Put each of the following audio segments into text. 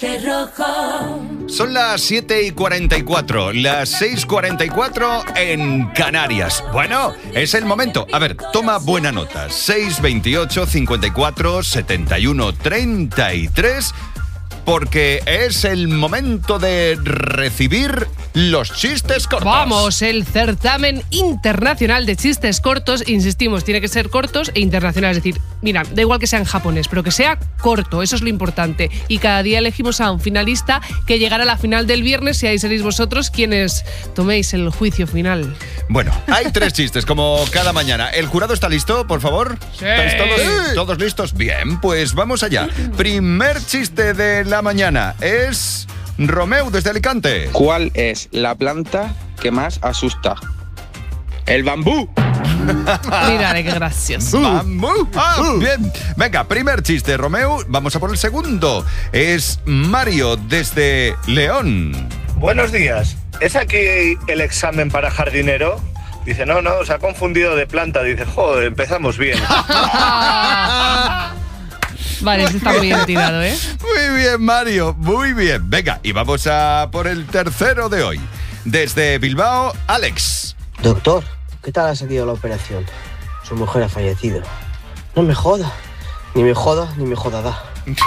rojo. Son las 7:44, las 6:44 en Canarias. Bueno, es el momento. A ver, toma buena nota. 628 54 71 33, porque es el momento de recibir los chistes cortos. Vamos, el certamen internacional de chistes cortos. Insistimos, tiene que ser cortos e internacionales. Es decir, mira, da igual que sea en japonés, pero que sea corto, eso es lo importante. Y cada día elegimos a un finalista que llegará a la final del viernes y ahí seréis vosotros quienes toméis el juicio final. Bueno, hay 3 chistes como cada mañana. ¿El jurado está listo, por favor? Sí. ¿Estáis todos listos? Bien, pues vamos allá. Primer chiste de la mañana es Romeu desde Alicante. ¿Cuál es la planta que más asusta? El bambú. Mira, qué gracioso. ¡Bambú! Ah, bien. Venga, primer chiste, Romeu. Vamos a por el segundo. Es Mario desde León. Buenos días. ¿Es aquí el examen para jardinero? Dice, no, se ha confundido de planta. Dice, joder, empezamos bien. Vale, ese está muy bien tirado, ¿eh? Muy bien, Mario, muy bien. Venga, y vamos a por el tercero de hoy. Desde Bilbao, Alex. Doctor, ¿qué tal ha salido la operación? Su mujer ha fallecido. No me joda. Ni me joda, ni me jodada.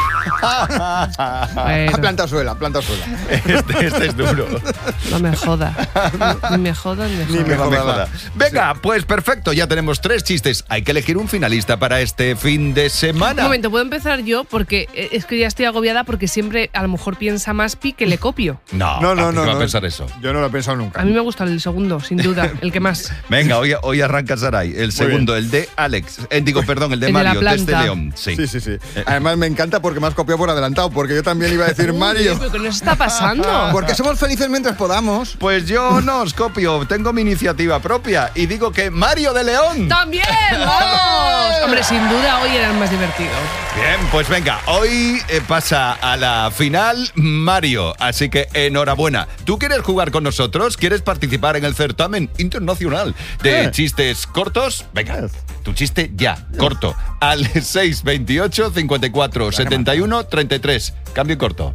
Bueno, Plantazuela. Este es duro. no me joda. Ni me joda, ni me joda. Ni me joda. Venga, pues perfecto, ya tenemos 3 chistes. Hay que elegir un finalista para este fin de semana. Un momento, ¿puedo empezar yo? Porque es que ya estoy agobiada porque siempre a lo mejor piensa más Pi que le copio. No, No. ¿qué va a pensar eso? Yo no lo he pensado nunca. A mí me gusta el segundo, sin duda, el que más. Venga, hoy arranca Saray. El segundo, el de Alex. El de la Mario, planta. desde León. Sí. Sí. Además me encanta porque me has copiado por adelantado, porque yo también iba a decir Mario. ¿Pero qué nos está pasando? Porque somos felices mientras podamos. Pues yo no os copio, tengo mi iniciativa propia y digo que Mario de León. ¡También! ¡Vamos! Hombre, sin duda hoy era el más divertido. Bien, pues venga, hoy pasa a la final Mario, así que enhorabuena. ¿Tú quieres jugar con nosotros? ¿Quieres participar en el certamen internacional de chistes cortos? Venga, tu chiste ya, corto, al 628 54 71 33. Cambio corto.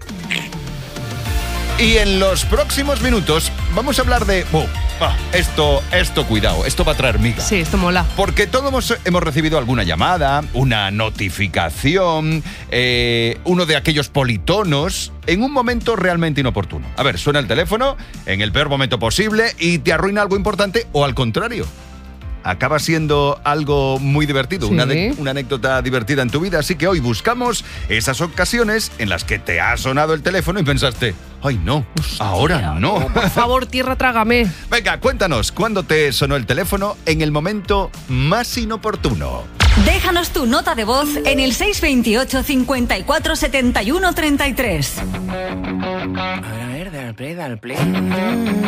Y en los próximos minutos vamos a hablar de... Esto, cuidado, esto va a traer miga. Sí, esto mola. Porque todos hemos recibido alguna llamada, una notificación, uno de aquellos politonos en un momento realmente inoportuno. A ver, suena el teléfono en el peor momento posible y te arruina algo importante o al contrario. Acaba siendo algo muy divertido, Sí. una anécdota divertida en tu vida. Así que hoy buscamos esas ocasiones en las que te ha sonado el teléfono y pensaste, ¡ay no! Ahora no. Por favor, tierra, trágame. Venga, cuéntanos, ¿cuándo te sonó el teléfono en el momento más inoportuno? Déjanos tu nota de voz en el 628 54 71 33. A ver, dale play.